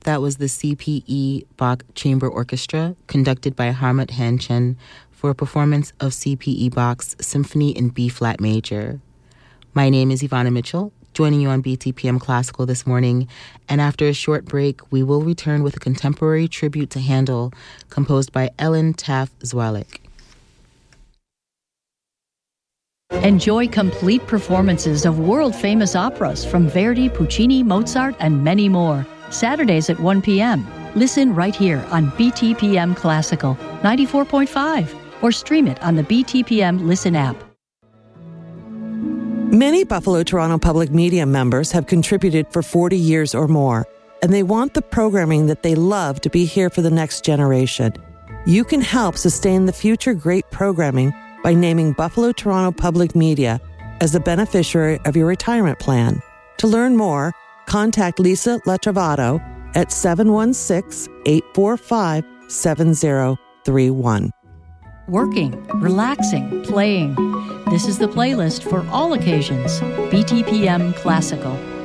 That was the CPE Bach Chamber Orchestra, conducted by Harmut Hanchen, for a performance of CPE Bach's Symphony in B-flat major. My name is Ivana Mitchell, joining you on BTPM Classical this morning, and after a short break, we will return with a contemporary tribute to Handel, composed by Ellen Taff-Zwalik. Enjoy complete performances of world-famous operas from Verdi, Puccini, Mozart, and many more. Saturdays at 1 p.m. Listen right here on BTPM Classical 94.5 or stream it on the BTPM Listen app. Many Buffalo-Toronto Public Media members have contributed for 40 years or more, and they want the programming that they love to be here for the next generation. You can help sustain the future great programming by naming Buffalo-Toronto Public Media as a beneficiary of your retirement plan. To learn more, contact Lisa Latrovato at 716-845-7031. Working, relaxing, playing. This is the playlist for all occasions. BTPM Classical.